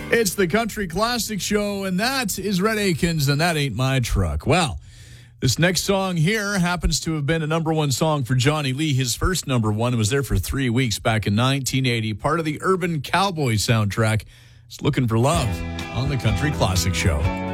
It's the Country Classic Show, and that is Rhett Akins, and that ain't my truck. Well, this next song here happens to have been a number one song for Johnny Lee. His first number one. It was there for 3 weeks back in 1980, part of the Urban Cowboy soundtrack. It's Looking for Love on the Country Classic Show.